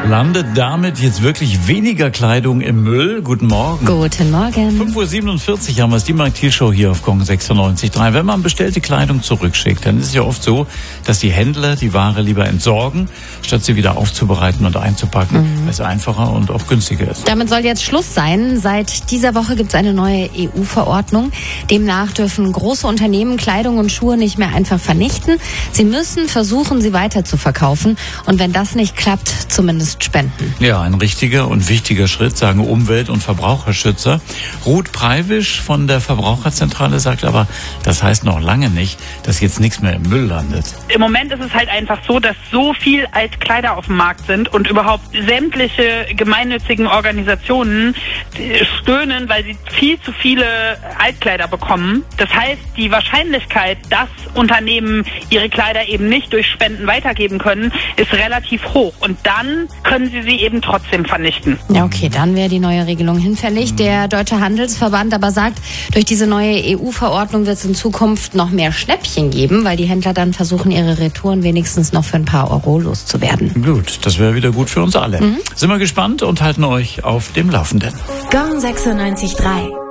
Landet damit jetzt wirklich weniger Kleidung im Müll? Guten Morgen. Guten Morgen. 5:47 Uhr haben wir es, die Markt-Thiel-Show hier auf Gong 96.3. Wenn man bestellte Kleidung zurückschickt, dann ist es ja oft so, dass die Händler die Ware lieber entsorgen, statt sie wieder aufzubereiten und einzupacken, weil es einfacher und auch günstiger ist. Damit soll jetzt Schluss sein. Seit dieser Woche gibt es eine neue EU-Verordnung. Demnach dürfen große Unternehmen Kleidung und Schuhe nicht mehr einfach vernichten. Sie müssen versuchen, sie weiter zu verkaufen. Und wenn das nicht klappt, zumindest spenden. Ja, ein richtiger und wichtiger Schritt, sagen Umwelt- und Verbraucherschützer. Ruth Preiwisch von der Verbraucherzentrale sagt aber, das heißt noch lange nicht, dass jetzt nichts mehr im Müll landet. Im Moment ist es halt einfach so, dass so viel Altkleider auf dem Markt sind und überhaupt sämtliche gemeinnützigen Organisationen stöhnen, weil sie viel zu viele Altkleider bekommen. Das heißt, die Wahrscheinlichkeit, dass Unternehmen ihre Kleider eben nicht durch Spenden weitergeben können, ist relativ hoch. Und dann können sie eben trotzdem vernichten. Ja, okay, dann wäre die neue Regelung hinfällig. Der Deutsche Handelsverband aber sagt, durch diese neue EU-Verordnung wird es in Zukunft noch mehr Schnäppchen geben, weil die Händler dann versuchen, ihre Retouren wenigstens noch für ein paar Euro loszuwerden. Gut, das wäre wieder gut für uns alle. Sind wir gespannt und halten euch auf dem Laufenden. Gong 96.3